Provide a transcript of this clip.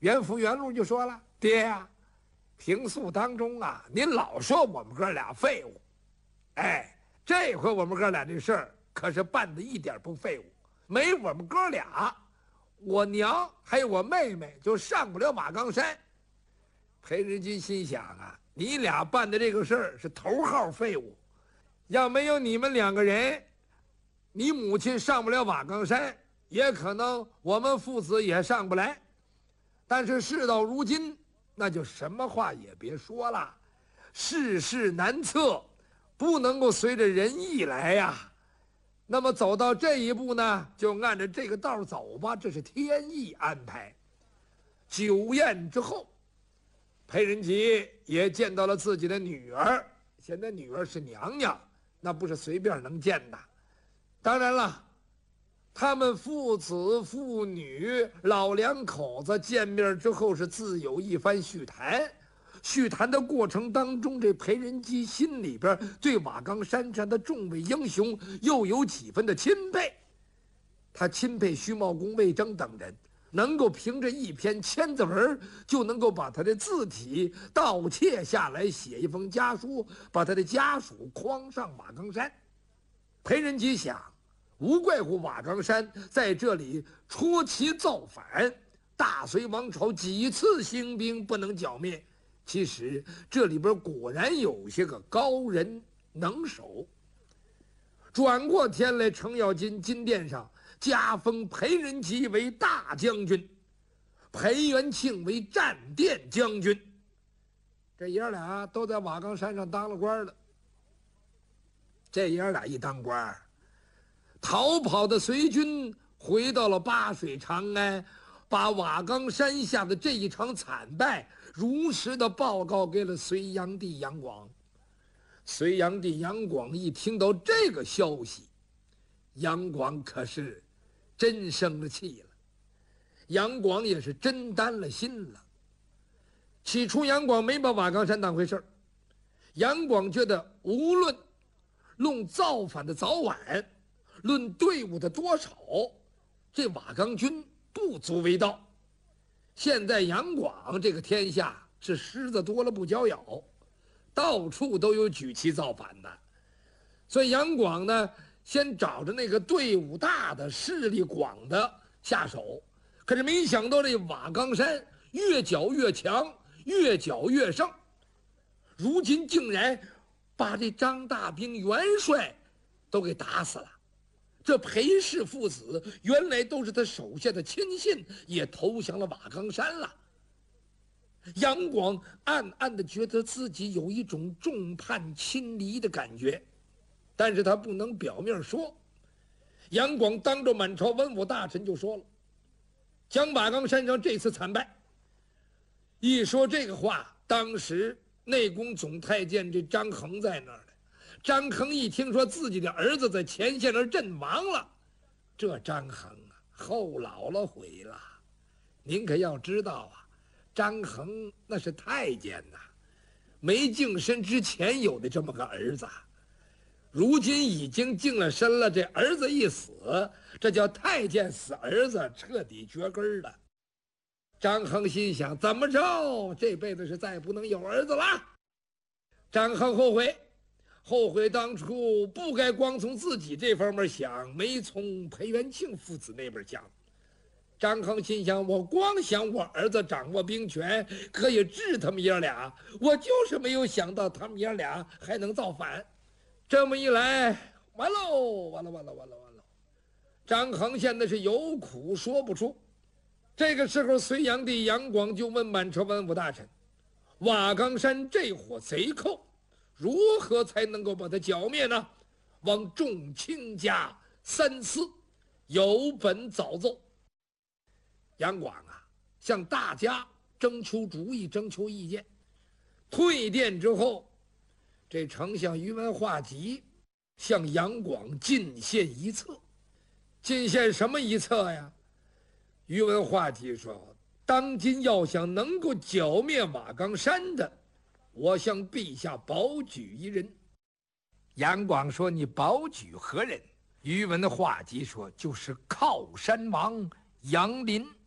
袁福袁禄就说了：“爹呀，平素当中啊，您老说我们哥俩废物，哎，这回我们哥俩这事儿可是办得一点不废物。没我们哥俩，我娘还有我妹妹就上不了马岗山。”裴仁基心想啊，你俩办的这个事儿是头号废物，要没有你们两个人，你母亲上不了马岗山，也可能我们父子也上不来。但是事到如今，那就什么话也别说了，世事难测，不能够随着人意来呀。那么走到这一步呢，就按着这个道走吧，这是天意安排。酒宴之后，裴仁吉也见到了自己的女儿，现在女儿是娘娘，那不是随便能见的。当然了，他们父子父女老两口子见面之后是自有一番叙谈。叙谈的过程当中，这裴仁基心里边对瓦岗山上的众位英雄又有几分的钦佩。他钦佩徐茂公、魏征等人能够凭着一篇千字文就能够把他的字体盗窃下来，写一封家书，把他的家属诓上瓦岗山。裴仁基想，无怪乎瓦岗山在这里戳旗造反，大隋王朝几次兴兵不能剿灭。其实这里边果然有些个高人能手。转过天来，程咬金金殿上加封裴仁吉为大将军，裴元庆为战殿将军。这爷俩都在瓦岗山上当了官了。这爷俩一当官，逃跑的隋军回到了巴水长安，把瓦岗山下的这一场惨败如实的报告给了隋炀帝杨广。隋炀帝杨广一听到这个消息，杨广可是真生了气了，杨广也是真担了心了。起初杨广没把瓦岗山当回事儿，杨广觉得无论论造反的早晚，论队伍的多少，这瓦岗军不足为道。现在杨广这个天下是狮子多了不交咬，到处都有举旗造反的。所以杨广呢，先找着那个队伍大的势力广的下手，可是没想到这瓦岗山越剿越强，越剿越盛，如今竟然把这张大兵元帅都给打死了。这裴氏父子原来都是他手下的亲信，也投降了瓦岗山了。杨广暗暗地觉得自己有一种众叛亲离的感觉，但是他不能表面说。杨广当着满朝文武大臣就说了，讲瓦岗山上这次惨败。一说这个话，当时内宫总太监这张衡在那儿呢。张衡一听说自己的儿子在前线那阵亡了，这张衡啊，后老了悔了。您可要知道啊，张衡那是太监呐，没净身之前有的这么个儿子，如今已经净了身了，这儿子一死，这叫太监死儿子，彻底绝根了。张衡心想，怎么着，这辈子是再不能有儿子了。张衡后悔当初不该光从自己这方面想，没从裴元庆父子那边想。张衡心想，我光想我儿子掌握兵权，可以治他们爷俩，我就是没有想到他们爷俩还能造反。这么一来，完喽！张衡现在是有苦说不出。这个时候，隋炀帝杨广就问满朝文武大臣，瓦岗山这伙贼寇如何才能够把它剿灭呢？望众卿家三思，有本早奏。杨广啊，向大家征求主意，征求意见。退殿之后，这丞相宇文化及向杨广进献一策。进献什么一策呀？宇文化及说，当今要想能够剿灭瓦岗山的，我向陛下保举一人。杨广说，你保举何人？宇文化及说，就是靠山王杨林。